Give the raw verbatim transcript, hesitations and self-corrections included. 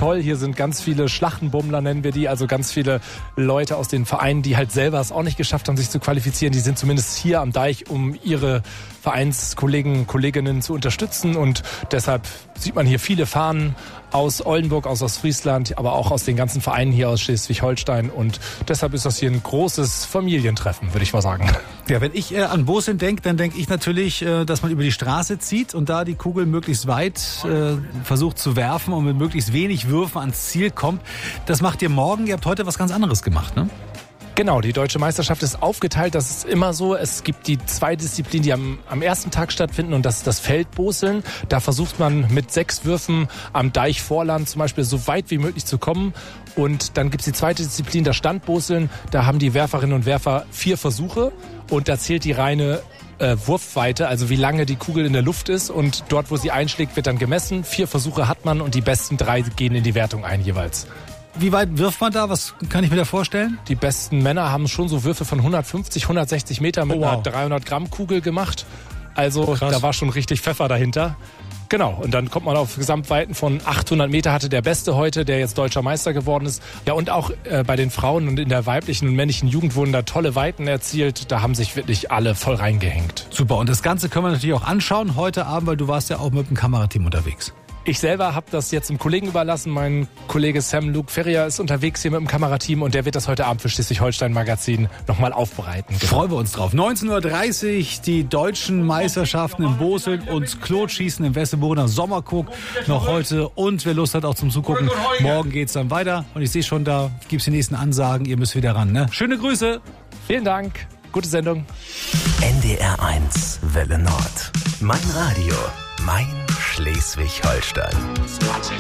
toll. Hier sind ganz viele Schlachtenbummler, nennen wir die, also ganz viele Leute aus den Vereinen, die halt selber es auch nicht geschafft haben, sich zu qualifizieren. Die sind zumindest hier am Deich, um ihre Vereinskollegen, Kolleginnen zu unterstützen. Und deshalb sieht man hier viele Fahnen aus Oldenburg, aus Ostfriesland, aber auch aus den ganzen Vereinen hier aus Schleswig-Holstein. Und deshalb ist das hier ein großes Familientreffen, würde ich mal sagen. Ja, wenn ich äh, an Boseln denke, dann denke ich natürlich, äh, dass man über die Straße zieht und da die Kugel möglichst weit äh, versucht zu werfen und mit möglichst wenig Würfen ans Ziel kommt. Das macht ihr morgen. Ihr habt heute was ganz anderes gemacht, ne? Genau, die Deutsche Meisterschaft ist aufgeteilt, das ist immer so. Es gibt die zwei Disziplinen, die am, am ersten Tag stattfinden, und das ist das Feldboseln. Da versucht man mit sechs Würfen am Deichvorland zum Beispiel so weit wie möglich zu kommen. Und dann gibt's die zweite Disziplin, das Standboseln. Da haben die Werferinnen und Werfer vier Versuche und da zählt die reine äh, Wurfweite, also wie lange die Kugel in der Luft ist. Und dort, wo sie einschlägt, wird dann gemessen. Vier Versuche hat man und die besten drei gehen in die Wertung ein jeweils. Wie weit wirft man da? Was kann ich mir da vorstellen? Die besten Männer haben schon so Würfe von hundertfünfzig, hundertsechzig Meter mit oh, wow. einer dreihundert Gramm Kugel gemacht. Also krass. Da war schon richtig Pfeffer dahinter. Genau, und dann kommt man auf Gesamtweiten von achthundert Meter, hatte der Beste heute, der jetzt deutscher Meister geworden ist. Ja, und auch äh, bei den Frauen und in der weiblichen und männlichen Jugend wurden da tolle Weiten erzielt. Da haben sich wirklich alle voll reingehängt. Super, und das Ganze können wir natürlich auch anschauen heute Abend, weil du warst ja auch mit dem Kamerateam unterwegs. Ich selber habe das jetzt dem Kollegen überlassen. Mein Kollege Sam Luke Ferrier ist unterwegs hier mit dem Kamerateam und der wird das heute Abend für Schleswig-Holstein Magazin nochmal aufbereiten. Genau. Freuen wir uns drauf. neunzehn Uhr dreißig die deutschen Meisterschaften in Boseln und Klotschießen im Westerburger Sommerguck noch heute. Und wer Lust hat auch zum Zugucken, morgen geht's dann weiter. Und ich sehe schon, da gibt's die nächsten Ansagen. Ihr müsst wieder ran, ne? Schöne Grüße. Vielen Dank. Gute Sendung. N D R eins Welle Nord. Mein Radio. Mein Schleswig-Holstein.